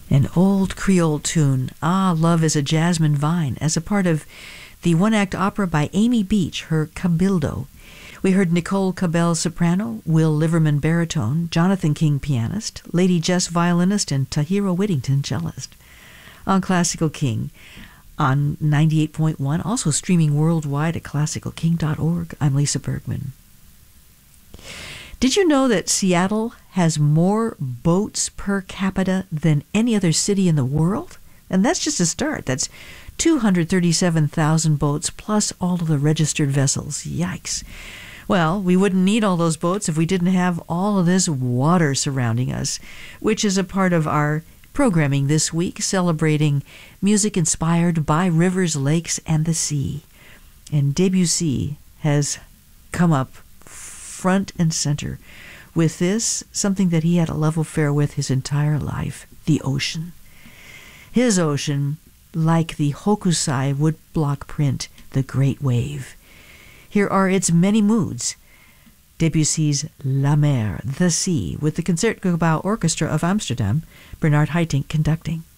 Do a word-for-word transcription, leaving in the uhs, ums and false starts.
An old Creole tune, Ah, Love is a Jasmine Vine, as a part of the one-act opera by Amy Beach, her Cabildo. We heard Nicole Cabell soprano, Will Liverman baritone, Jonathan King pianist, Lady Jess violinist, and Tahira Whittington cellist. On Classical King, on ninety-eight point one, also streaming worldwide at classical king dot org. I'm Lisa Bergman. Did you know that Seattle has more boats per capita than any other city in the world? And that's just a start. That's two hundred thirty-seven thousand boats plus all of the registered vessels. Yikes. Well, we wouldn't need all those boats if we didn't have all of this water surrounding us, which is a part of our programming this week, celebrating music inspired by rivers, lakes, and the sea. And Debussy has come up front and center with this, something that he had a love affair with his entire life, the ocean. His ocean, like the Hokusai woodblock print, the Great Wave. Here are its many moods. Debussy's La Mer, the Sea, with the Concertgebouw Orchestra of Amsterdam, Bernard Haitink conducting.